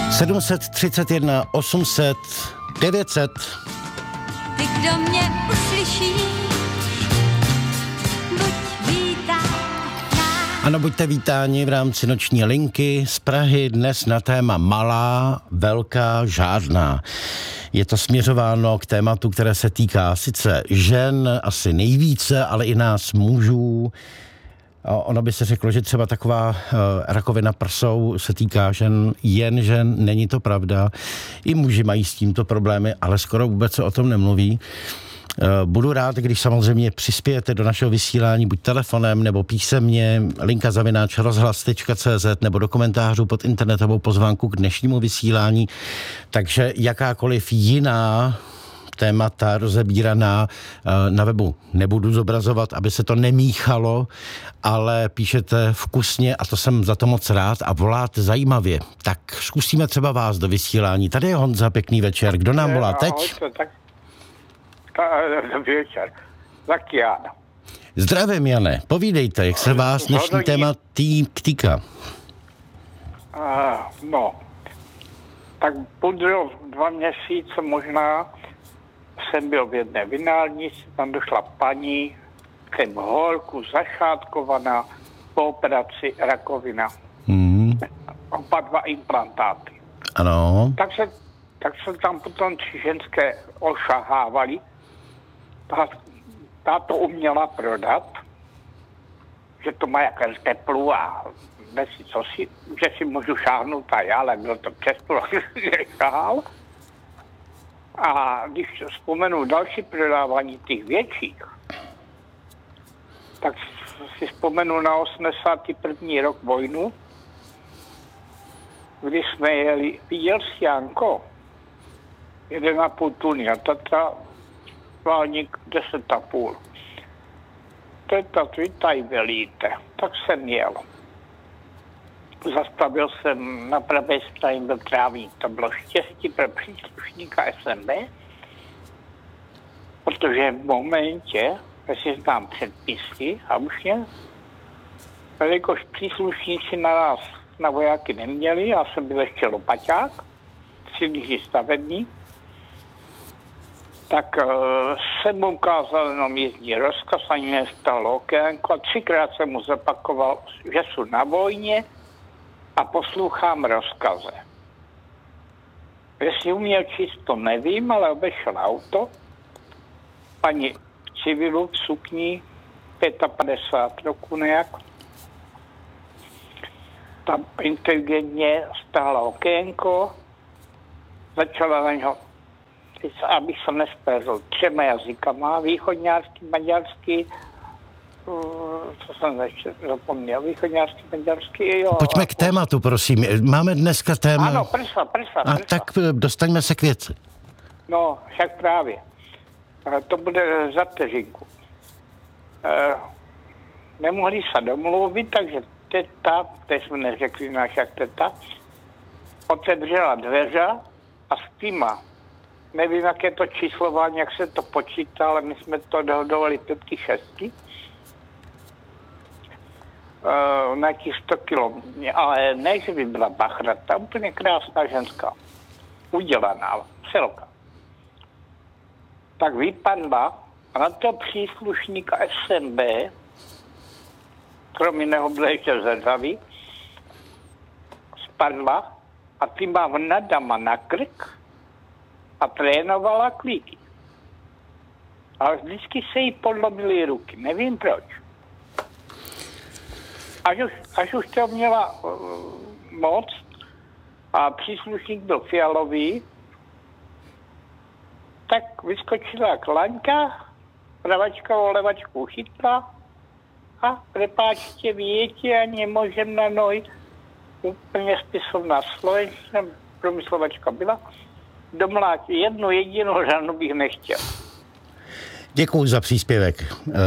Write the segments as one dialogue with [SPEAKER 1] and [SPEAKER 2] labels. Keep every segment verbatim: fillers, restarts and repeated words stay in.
[SPEAKER 1] sedm set třicet jedna, osm set, devět set.
[SPEAKER 2] Ty, kdo mě uslyší, buď vítán.
[SPEAKER 1] Ano, buďte vítáni v rámci noční linky z Prahy dnes na téma malá, velká, žádná. Je to směřováno k tématu, které se týká sice žen asi nejvíce, ale i nás mužů. Ono by se řeklo, že třeba taková rakovina prsou se týká žen, jen žen, není to pravda. I muži mají s tímto problémy, ale skoro vůbec se o tom nemluví. Budu rád, když samozřejmě přispějete do našeho vysílání buď telefonem nebo písemně, linka zavináč rozhlas tečka cé zet nebo do komentářů pod internetovou pozvánku k dnešnímu vysílání. Takže jakákoliv jiná témata rozebíraná na webu nebudu zobrazovat, aby se to nemíchalo, ale píšete vkusně a to jsem za to moc rád a voláte zajímavě. Tak zkusíme třeba vás do vysílání. Tady je Honza, pěkný večer. Kdo nám volá teď?
[SPEAKER 3] Ahoj, tak, dobrý večer. Tak já.
[SPEAKER 1] Zdravím, Jane. Povídejte, jak se vás dnešní téma tý, týká.
[SPEAKER 3] Uh, no, tak budou dva měsíce možná, jsem byl v jedné vinárnici, tam došla paní, jsem holku zašátkovaná po operaci rakovina.
[SPEAKER 1] Hmm.
[SPEAKER 3] Oba dva implantáty.
[SPEAKER 1] Ano.
[SPEAKER 3] Tak se, tak se tam potom tři ženské ošahávali. Ta, ta to uměla prodat, že to má jaké teplu a si co si, že si můžu šáhnout a já, ale byl to přesto, že šahal. A když vzpomenu další prodávání těch větších, tak si vzpomenu na osmdesátý první rok vojnu, kdy jsme jeli, viděl jsi, Janko, jeden a půl tuny a tata válník deset a půl. Teta, vy tady velíte. Tak jsem jel. Zastavil jsem na pravé straně byl trávník. To bylo štěstí pro příslušníka es em bé, protože v momentě, jestli znám předpisy a už je, jelikož příslušníci na nás, na vojáky neměli, já jsem byl ještě lopaťák, silnější stavebník, tak uh, jsem mu ukázal jenom jízdní rozkaz, ani nestalo okénko a třikrát jsem mu zapakoval, že jsou na vojně a poslouchám rozkaze. Jestli uměl číst, to nevím, ale obešel auto. Paní v civilu v sukni, padesát pět roku nějak. Tam inteligentně stála okénko, začala na něho, abych se nespéřil, třema jazykama, východňářský, maďarský, co jsem ještě zapomněl, východňářský, maďarský, jo.
[SPEAKER 1] Pojďme k tématu, prosím. Máme dneska téma...
[SPEAKER 3] Ano, prsa, prsa,
[SPEAKER 1] A
[SPEAKER 3] prsa.
[SPEAKER 1] tak dostaňme se k věci.
[SPEAKER 3] No, však právě. To bude za vteřinku. E, nemohli se domluvit, takže teta, teď jsme neřekli naša teta, otevřela dveře a s týma, nevím, jak je to číslování, jak se to počítá, ale my jsme to dohodovali pětky, šestky, e, na těch sto kilo, ale ne, že by byla bachrata, úplně krásná ženská, udělaná, celka. Tak vypadla a na to příslušníka es em bé, kromě jiného byl ještě zrzavý, spadla a tím má nadama na krk a trénovala klíky. Ale vždycky se jí podlomily ruky, nevím proč. Až už, až už to měla uh, moc a příslušník byl fialový, tak vyskočila klaňka, pravačka o levačku chytla a prepáčte, viete, a nemôžem na nohy. Úplně spisovná slovenčina, promyslovačka byla. Domlát jednu jedinou žádnou bych nechtěl.
[SPEAKER 1] Děkuju za příspěvek.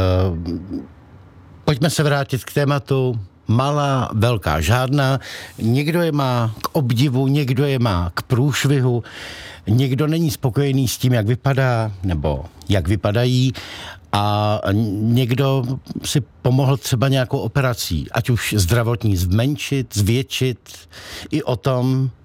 [SPEAKER 1] Pojďme se vrátit k tématu malá, velká, žádná. Někdo je má k obdivu, někdo je má k průšvihu, někdo není spokojený s tím, jak vypadá, nebo jak vypadají a někdo si pomohl třeba nějakou operací, ať už zdravotní zmenšit, zvětšit, i o tom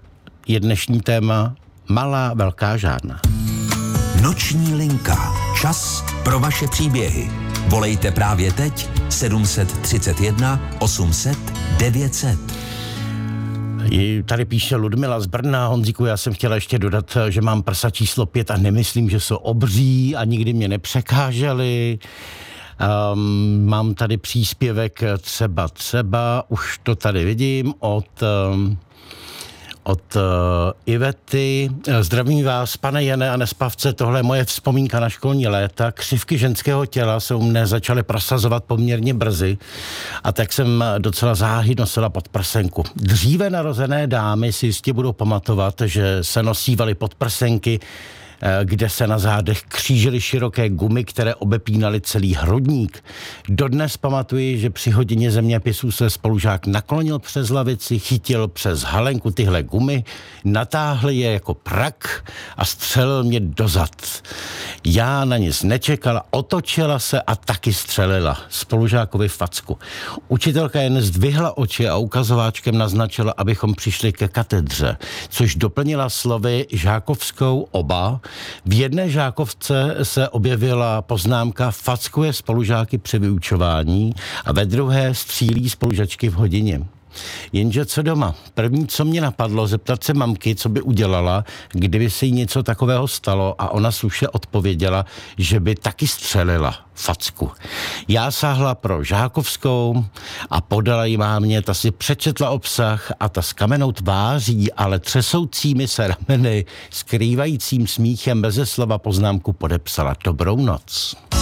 [SPEAKER 1] je dnešní téma malá, velká, žádná.
[SPEAKER 4] Noční linka. Čas pro vaše příběhy. Volejte právě teď sedm set třicet jedna osm set devět set.
[SPEAKER 1] Tady píše Ludmila z Brna. Honzíku, já jsem chtěla ještě dodat, že mám prsa číslo pět a nemyslím, že jsou obří a nikdy mě nepřekáželi. Um, mám tady příspěvek třeba, třeba, už to tady vidím, od... Um, Od uh, Ivety. Zdravím vás, pane Jane a Nespavce, tohle je moje vzpomínka na školní léta. Křivky ženského těla se u mne začaly prosazovat poměrně brzy a tak jsem docela záhy nosila podprsenku. Dříve narozené dámy si jistě budou pamatovat, že se nosívaly podprsenky, kde se na zádech křížily široké gumy, které obepínaly celý hrudník. Dodnes pamatuji, že při hodině zeměpisů se spolužák naklonil přes lavici, chytil přes halenku tyhle gumy, natáhl je jako prak a střelil mě do zad. Já na nic nečekala, otočila se a taky střelila spolužákovi facku. Učitelka jen zdvihla oči a ukazováčkem naznačila, abychom přišli ke katedře, což doplnila slovy žákovskou oba. V jedné žákovce se objevila poznámka fackuje spolužáky při vyučování a ve druhé střílí spolužačky v hodině. Jenže co doma? První, co mě napadlo, zeptat se mamky, co by udělala, kdyby se jí něco takového stalo a ona slušně odpověděla, že by taky střelila facku. Já sáhla pro žákovskou a podala jí mámě, ta si přečetla obsah a ta s kamenou tváří, ale třesoucími se rameny, skrývajícím smíchem beze slova poznámku podepsala dobrou noc.